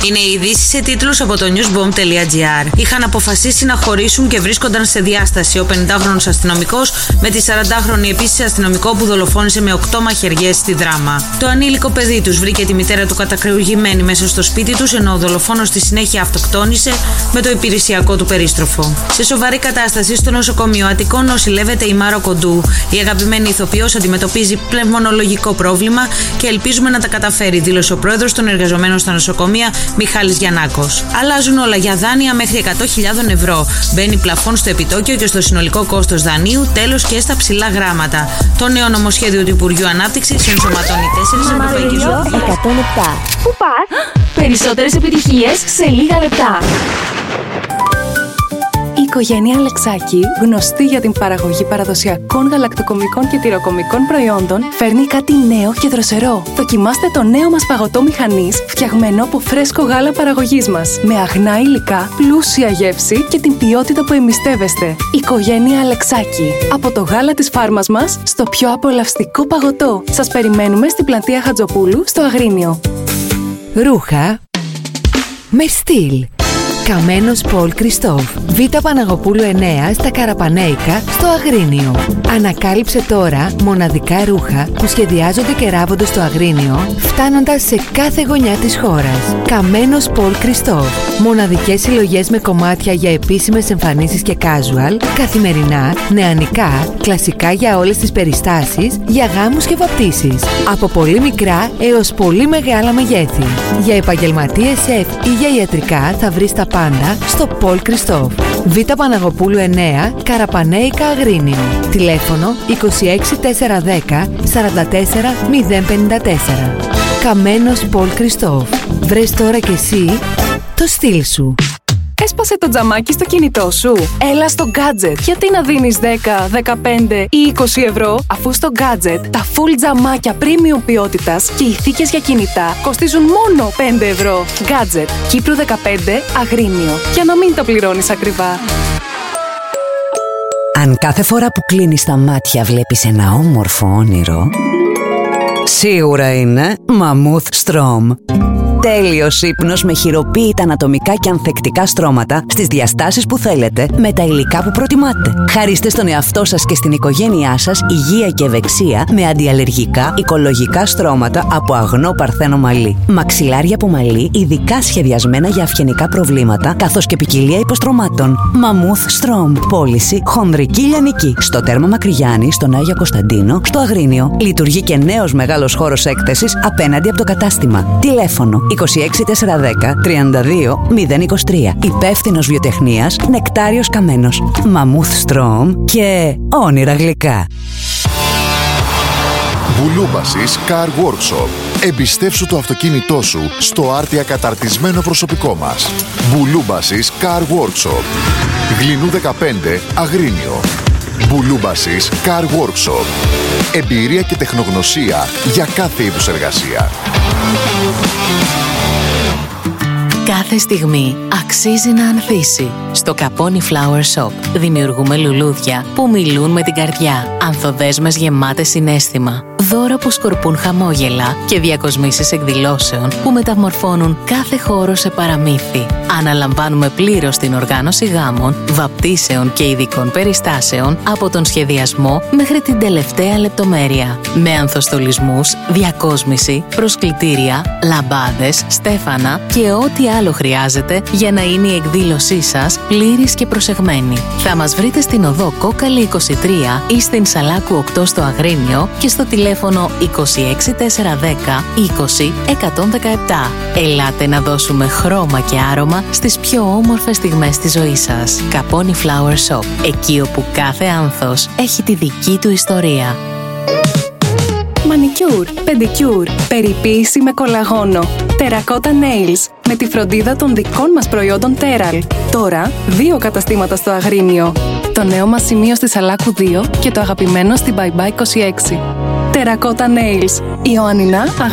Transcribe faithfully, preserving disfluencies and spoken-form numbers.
Είναι οι ειδήσεις σε τίτλους από το newsbomb τελεία gr. Είχαν αποφασίσει να χωρίσουν και βρίσκονταν σε διάσταση ο πενηντάχρονος αστυνομικός με τη σαραντάχρονη επίσης αστυνομικό που δολοφόνησε με οκτώ μαχαιριές στη Δράμα. Το ανήλικο παιδί τους βρήκε τη μητέρα του κατακριουργημένη μέσα στο σπίτι τους, ενώ ο δολοφόνος στη συνέχεια αυτοκτόνησε με το υπηρεσιακό του περίστροφο. Σε σοβαρή κατάσταση στο νοσοκομείο Αττικών νοσηλεύεται η Μάρο Κοντού. Η αγαπημένη ηθοποιός αντιμετωπίζει πνευμονολογικό πρόβλημα και ελπίζουμε να τα καταφέρει, δήλωσε ο πρόεδρος των εργαζομένων στα νοσοκομεία Μιχάλης Γιαννάκος. Αλλάζουν όλα για δάνεια μέχρι εκατό χιλιάδες ευρώ. Μπαίνει πλαφόν στο επιτόκιο και στο συνολικό κόστος δανείου, τέλος και στα ψηλά γράμματα. Το νέο νομοσχέδιο του Υπουργείου Ανάπτυξης ενσωματώνει τέσσερις ευρωπαϊκές οδηγίες. εκατό λεπτά. Πού πας? Περισσότερες επιτυχίες σε λίγα λεπτά. Η οικογένεια Αλεξάκη, γνωστή για την παραγωγή παραδοσιακών γαλακτοκομικών και τυροκομικών προϊόντων, φέρνει κάτι νέο και δροσερό. Δοκιμάστε το νέο μας παγωτό μηχανής, φτιαγμένο από φρέσκο γάλα παραγωγής μας, με αγνά υλικά, πλούσια γεύση και την ποιότητα που εμπιστεύεστε. Οικογένεια Αλεξάκη. Από το γάλα της φάρμας μας στο πιο απολαυστικό παγωτό. Σας περιμένουμε στην πλατεία Χατζοπούλου, στο Αγρίνιο. Ρούχα με στυλ. Καμένος Πολ Κριστόφ. Β' Παναγοπούλου εννέα στα Καραπανέικα, στο Αγρίνιο. Ανακάλυψε τώρα μοναδικά ρούχα που σχεδιάζονται και ράβονται στο Αγρίνιο, φτάνοντας σε κάθε γωνιά της χώρας. Καμένος Πολ Κριστόφ. Μοναδικές συλλογές με κομμάτια για επίσημες εμφανίσεις και casual, καθημερινά, νεανικά, κλασικά για όλες τις περιστάσεις, για γάμους και βαπτίσεις. Από πολύ μικρά έως πολύ μεγάλα μεγέθη. Για επαγγελματίες σεφ ή για ιατρικά θα βρεις τα πάντα στο Πολ Κριστόφ. Β' Παναγοπούλου εννέα, Καραπανέικα, Αγρίνιο. Τηλέφωνο είκοσι έξι τετρακόσια δέκα σαράντα τέσσερα μηδέν πενήντα τέσσερα. Καμένος Πολ Κριστόφ. Βρες τώρα κι εσύ το στυλ σου. Έσπασε το τζαμάκι στο κινητό σου? Έλα στο Gadget. Γιατί να δίνεις δέκα, δεκαπέντε ή είκοσι ευρώ, αφού στο Gadget τα full τζαμάκια premium ποιότητας και οι θήκες για κινητά κοστίζουν μόνο πέντε ευρώ. Gadget. Κύπρου δεκαπέντε, Αγρίνιο. Για να μην τα πληρώνεις ακριβά. Αν κάθε φορά που κλείνεις τα μάτια βλέπεις ένα όμορφο όνειρο, σίγουρα είναι Mammoth Strom. Τέλειος ύπνος με χειροποίητα ανατομικά και ανθεκτικά στρώματα στις διαστάσεις που θέλετε, με τα υλικά που προτιμάτε. Χαρίστε στον εαυτό σας και στην οικογένειά σας υγεία και ευεξία με αντιαλλεργικά, οικολογικά στρώματα από αγνό παρθένο μαλλί. Μαξιλάρια από μαλλί ειδικά σχεδιασμένα για αυγενικά προβλήματα, καθώς και ποικιλία υποστρωμάτων. Mammoth Strom. Πώληση χονδρική λιανική. Στο Τέρμα Μακρυγιάννη, στον Άγιο Κωνσταντίνο, στο Αγρίνιο. Λειτουργεί και νέος μεγάλος χώρος έκθεσης απέναντι από το κατάστημα. Τηλέφωνο είκοσι έξι τετρακόσια δέκα τριάντα δύο μηδέν είκοσι τρία. Υπεύθυνος βιοτεχνίας Νεκτάριος Καμένος. Mammoth Strom και όνειρα γλυκά. Μπουλούμπασης Car Workshop. Εμπιστεύσου το αυτοκίνητό σου στο άρτια καταρτισμένο προσωπικό μας. Μπουλούμπασης Car Workshop. Γλυνού δεκαπέντε, Αγρίνιο. Μπουλούμπασης Car Workshop. Εμπειρία και τεχνογνωσία για κάθε είδους εργασία. Κάθε στιγμή αξίζει να ανθίσει. Στο Καπόνι Flower Shop δημιουργούμε λουλούδια που μιλούν με την καρδιά. Ανθοδέσμες γεμάτες συναίσθημα. Δώρα που σκορπούν χαμόγελα και διακοσμήσεις εκδηλώσεων που μεταμορφώνουν κάθε χώρο σε παραμύθι. Αναλαμβάνουμε πλήρως την οργάνωση γάμων, βαπτίσεων και ειδικών περιστάσεων από τον σχεδιασμό μέχρι την τελευταία λεπτομέρεια. Με ανθοστολισμούς, διακόσμηση, προσκλητήρια, λαμπάδες, στέφανα και ό,τι άλλο χρειάζεται για να είναι η εκδήλωσή σας πλήρης και προσεγμένη. Θα μας βρείτε στην οδό Κόκαλη είκοσι τρία ή στην Σαλάκου οκτώ στο Αγρίνιο και στο τηλέφωνο είκοσι έξι τετρακόσια δέκα είκοσι εκατόν δεκαεπτά. Ελάτε να δώσουμε χρώμα και άρωμα στις πιο όμορφες στιγμές της ζωής σας. Καπόνι Flower Shop. Εκεί όπου κάθε άνθος έχει τη δική του ιστορία. Μανικιούρ, πεντικιούρ, περιποίηση με κολαγόνο. Τερακότα Nails, με τη φροντίδα των δικών μας προϊόντων Teral. Τώρα, δύο καταστήματα στο Αγρίνιο. Το νέο μας σημείο στη Σαλάκου δύο και το αγαπημένο στην Bye Bye είκοσι έξι. Τερακότα Nails, Ιωαννινά,